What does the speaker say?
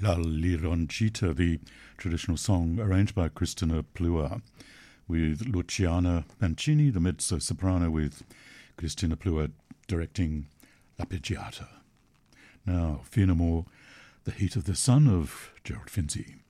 La Lironcita, the traditional song arranged by Cristina Plua, with Luciana Mancini, the mezzo-soprano, with Cristina Plua directing L'Arpeggiata. Now, Fear No More, The Heat of the Sun of Gerald Finzi.